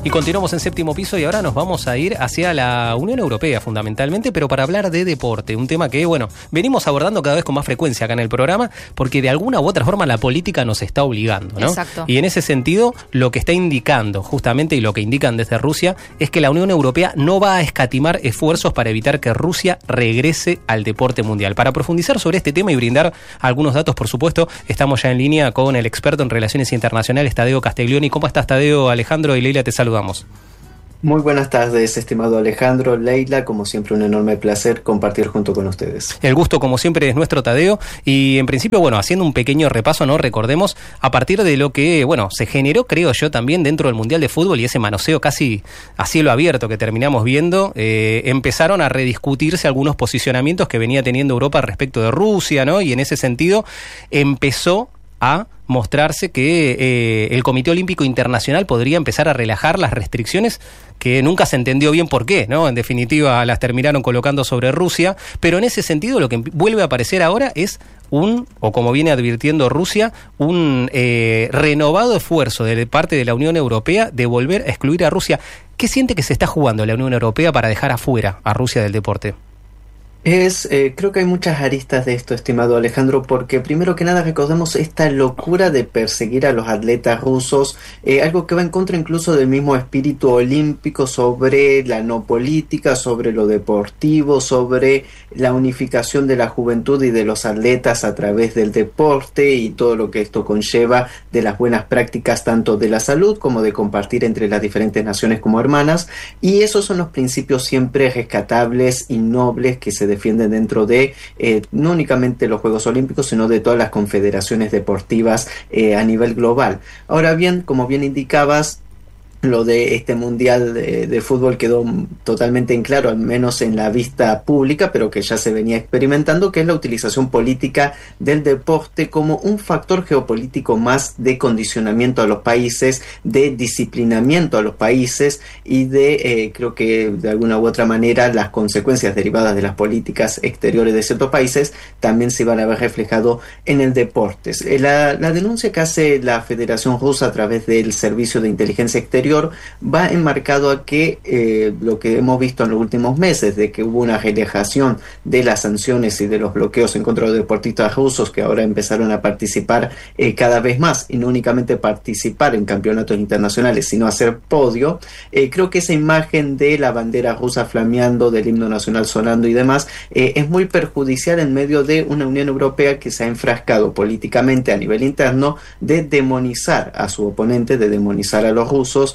Y continuamos en Séptimo Piso y ahora nos vamos a ir hacia la Unión Europea fundamentalmente, pero para hablar de deporte, un tema que, bueno, venimos abordando cada vez con más frecuencia acá en el programa, porque de alguna u otra forma la política nos está obligando, ¿no? Exacto. Y en ese sentido, lo que está indicando justamente y lo que indican desde Rusia es que la Unión Europea no va a escatimar esfuerzos para evitar que Rusia regrese al deporte mundial. Para profundizar sobre este tema y brindar algunos datos, por supuesto, estamos ya en línea con el experto en relaciones internacionales, Tadeo Castiglioni. ¿Cómo estás, Tadeo? Alejandro y Leila te saludamos. Muy buenas tardes, estimado Alejandro, Leila, como siempre un enorme placer compartir junto con ustedes. El gusto, como siempre, es nuestro, Tadeo, y en principio, bueno, haciendo un pequeño repaso, ¿no? Recordemos, a partir de lo que, bueno, se generó, creo yo, también dentro del Mundial de Fútbol y ese manoseo casi a cielo abierto que terminamos viendo, empezaron a rediscutirse algunos posicionamientos que venía teniendo Europa respecto de Rusia, ¿no? Y en ese sentido empezó a mostrarse que el Comité Olímpico Internacional podría empezar a relajar las restricciones que nunca se entendió bien por qué, ¿no? En definitiva las terminaron colocando sobre Rusia, pero en ese sentido lo que vuelve a aparecer ahora es o como viene advirtiendo Rusia, un renovado esfuerzo de parte de la Unión Europea de volver a excluir a Rusia. ¿Qué siente que se está jugando la Unión Europea para dejar afuera a Rusia del deporte? Creo que hay muchas aristas de esto, estimado Alejandro, porque primero que nada recordemos esta locura de perseguir a los atletas rusos, algo que va en contra incluso del mismo espíritu olímpico sobre la no política, sobre lo deportivo, sobre la unificación de la juventud y de los atletas a través del deporte y todo lo que esto conlleva de las buenas prácticas tanto de la salud como de compartir entre las diferentes naciones como hermanas, y esos son los principios siempre rescatables y nobles que se defienden dentro de no únicamente los Juegos Olímpicos, sino de todas las confederaciones deportivas a nivel global. Ahora bien, como bien indicabas, lo de este mundial de fútbol quedó totalmente en claro, al menos en la vista pública, pero que ya se venía experimentando, que es la utilización política del deporte como un factor geopolítico más de condicionamiento a los países, de disciplinamiento a los países y de, creo que de alguna u otra manera, las consecuencias derivadas de las políticas exteriores de ciertos países también se van a ver reflejado en el deporte. La denuncia que hace la Federación Rusa a través del Servicio de Inteligencia Exterior va enmarcado a que lo que hemos visto en los últimos meses, de que hubo una relajación de las sanciones y de los bloqueos en contra de los deportistas rusos que ahora empezaron a participar cada vez más, y no únicamente participar en campeonatos internacionales, sino hacer podio. Creo que esa imagen de la bandera rusa flameando, del himno nacional sonando y demás, es muy perjudicial en medio de una Unión Europea que se ha enfrascado políticamente a nivel interno de demonizar a su oponente, de demonizar a los rusos,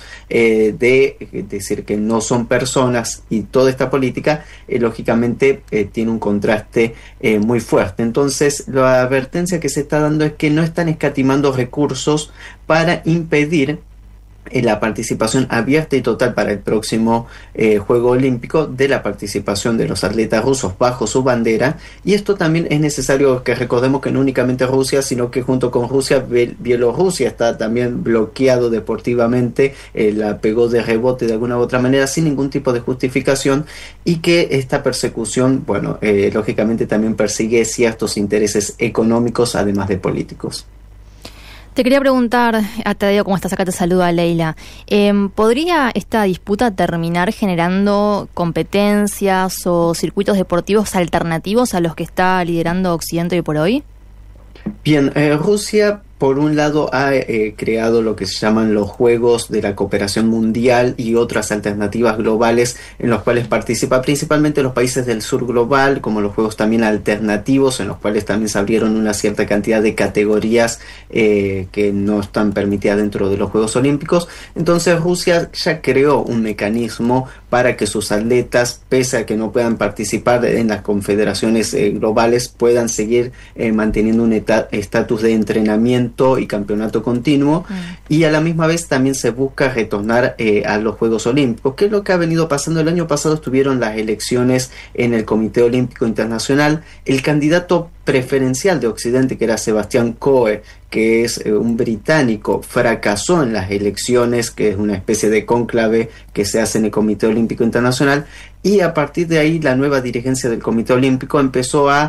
de decir que no son personas, y toda esta política lógicamente tiene un contraste muy fuerte. Entonces la advertencia que se está dando es que no están escatimando recursos para impedir la participación abierta y total para el próximo Juego Olímpico de la participación de los atletas rusos bajo su bandera, y esto también es necesario que recordemos que no únicamente Rusia, sino que junto con Rusia, Bielorrusia está también bloqueado deportivamente, la pegó de rebote de alguna u otra manera sin ningún tipo de justificación, y que esta persecución, bueno, lógicamente también persigue ciertos intereses económicos además de políticos. Te quería preguntar, a Tadeo, ¿cómo estás? Acá te saluda Leila. ¿Podría esta disputa terminar generando competencias o circuitos deportivos alternativos a los que está liderando Occidente hoy por hoy? Bien, Rusia por un lado ha creado lo que se llaman los Juegos de la Cooperación Mundial y otras alternativas globales en los cuales participa principalmente los países del sur global, como los Juegos también alternativos, en los cuales también se abrieron una cierta cantidad de categorías que no están permitidas dentro de los Juegos Olímpicos. Entonces Rusia ya creó un mecanismo para que sus atletas, pese a que no puedan participar en las confederaciones globales, puedan seguir manteniendo un estatus de entrenamiento y campeonato continuo, y a la misma vez también se busca retornar a los Juegos Olímpicos, que es lo que ha venido pasando. El año pasado estuvieron las elecciones en el Comité Olímpico Internacional. El candidato preferencial de Occidente, que era Sebastián Coe, que es un británico, fracasó en las elecciones, que es una especie de cónclave que se hace en el Comité Olímpico Internacional, y a partir de ahí la nueva dirigencia del Comité Olímpico empezó a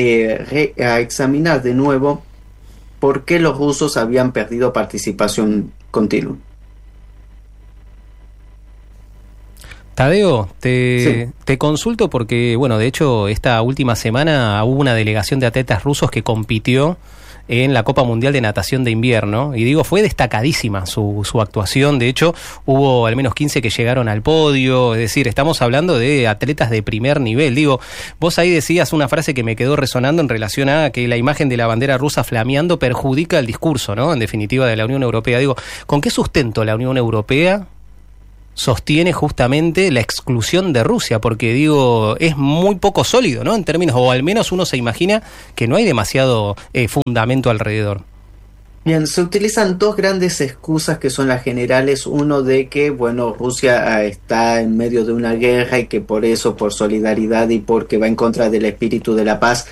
examinar de nuevo por qué los rusos habían perdido participación continua. Tadeo, te consulto porque, bueno, de hecho, esta última semana hubo una delegación de atletas rusos que compitió en la Copa Mundial de Natación de Invierno, y digo, fue destacadísima su actuación. De hecho, hubo al menos 15 que llegaron al podio, es decir, estamos hablando de atletas de primer nivel. Digo, vos ahí decías una frase que me quedó resonando en relación a que la imagen de la bandera rusa flameando perjudica el discurso, ¿no?, en definitiva, de la Unión Europea. Digo, ¿con qué sustento la Unión Europea sostiene justamente la exclusión de Rusia? Porque digo, es muy poco sólido, ¿no?, en términos, o al menos uno se imagina que no hay demasiado fundamento alrededor. Bien, se utilizan dos grandes excusas que son las generales. Uno de que, bueno, Rusia está en medio de una guerra y que por eso, por solidaridad y porque va en contra del espíritu de la paz,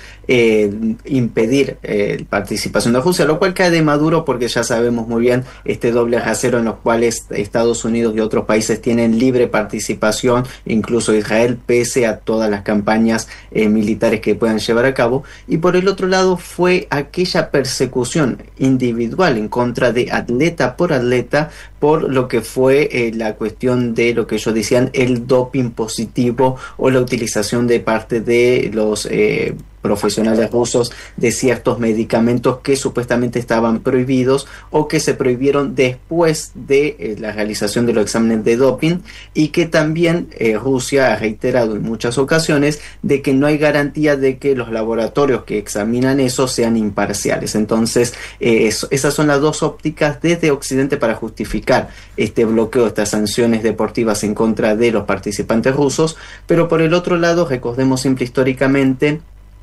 impedir participación de Rusia, lo cual cae de Maduro porque ya sabemos muy bien este doble rasero en los cuales Estados Unidos y otros países tienen libre participación, incluso Israel, pese a todas las campañas militares que puedan llevar a cabo. Y por el otro lado fue aquella persecución individual en contra de atleta por atleta por lo que fue la cuestión de lo que ellos decían el doping positivo o la utilización de parte de los profesionales rusos de ciertos medicamentos que supuestamente estaban prohibidos o que se prohibieron después de la realización de los exámenes de doping, y que también Rusia ha reiterado en muchas ocasiones de que no hay garantía de que los laboratorios que examinan eso sean imparciales. Entonces esas son las dos ópticas desde Occidente para justificar este bloqueo, estas sanciones deportivas en contra de los participantes rusos. Pero por el otro lado, recordemos siempre históricamente,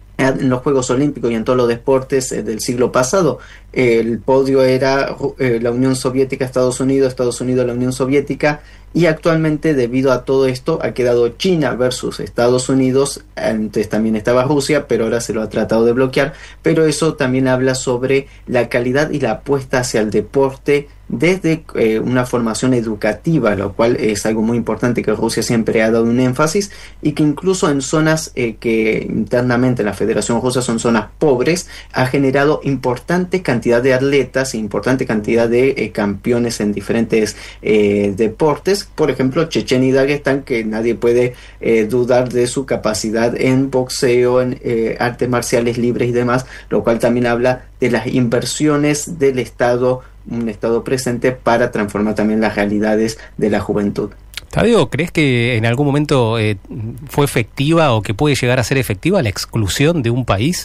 en los Juegos Olímpicos y en todos los deportes del siglo pasado, el podio era la Unión Soviética, Estados Unidos, la Unión Soviética, y actualmente, debido a todo esto, ha quedado China versus Estados Unidos. Antes también estaba Rusia, pero ahora se lo ha tratado de bloquear. Pero eso también habla sobre la calidad y la apuesta hacia el deporte desde una formación educativa, lo cual es algo muy importante que Rusia siempre ha dado un énfasis, y que incluso en zonas que internamente en la Federación Rusa son zonas pobres, ha generado importante cantidad de atletas e importante cantidad de campeones en diferentes deportes. Por ejemplo, Chechenia y Daguestán, que nadie puede dudar de su capacidad en boxeo, en artes marciales libres y demás, lo cual también habla de las inversiones del Estado, un Estado presente para transformar también las realidades de la juventud. Tadeo, ¿crees que en algún momento fue efectiva o que puede llegar a ser efectiva la exclusión de un país?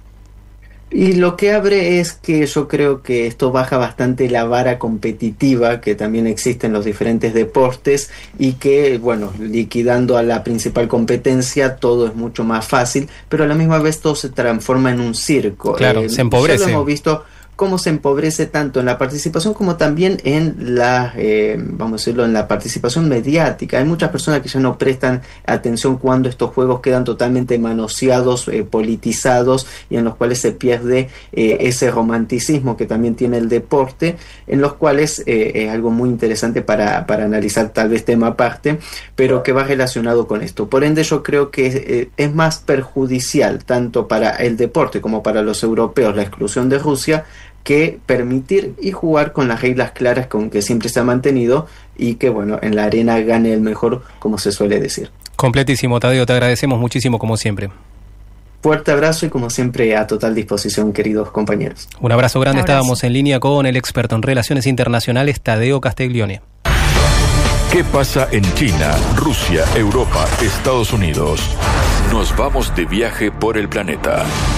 Y lo que abre es que yo creo que esto baja bastante la vara competitiva que también existe en los diferentes deportes, y que, bueno, liquidando a la principal competencia todo es mucho más fácil, pero a la misma vez todo se transforma en un circo. Claro, se empobrece. Ya lo hemos visto cómo se empobrece tanto en la participación como también en la, vamos a decirlo, en la participación mediática. Hay muchas personas que ya no prestan atención cuando estos juegos quedan totalmente manoseados, politizados, y en los cuales se pierde ese romanticismo que también tiene el deporte, en los cuales es algo muy interesante para analizar, tal vez tema aparte, pero que va relacionado con esto. Por ende, yo creo que es más perjudicial tanto para el deporte como para los europeos la exclusión de Rusia, que permitir y jugar con las reglas claras con que siempre se ha mantenido, y que, bueno, en la arena gane el mejor, como se suele decir. Completísimo, Tadeo, te agradecemos muchísimo como siempre. Fuerte abrazo y como siempre a total disposición, queridos compañeros. Un abrazo grande. Estábamos en línea con el experto en relaciones internacionales, Tadeo Castiglione. ¿Qué pasa en China, Rusia, Europa, Estados Unidos? Nos vamos de viaje por el planeta.